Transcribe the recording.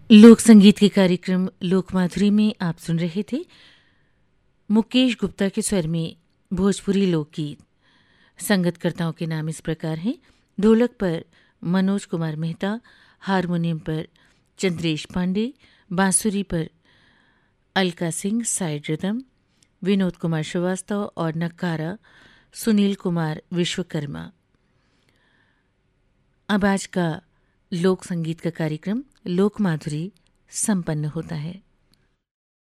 लोक संगीत के कार्यक्रम लोकमाधुरी में आप सुन रहे थे मुकेश गुप्ता के स्वर में भोजपुरी लोकगीत। संगतकर्ताओं के नाम इस प्रकार हैं: ढोलक पर मनोज कुमार मेहता, हारमोनियम पर चंद्रेश पांडे, बांसुरी पर अलका सिंह, साइड रिदम विनोद कुमार श्रीवास्तव और नक्कारा सुनील कुमार विश्वकर्मा। अब आज का लोक संगीत का कार्यक्रम लोकमाधुरी संपन्न होता है।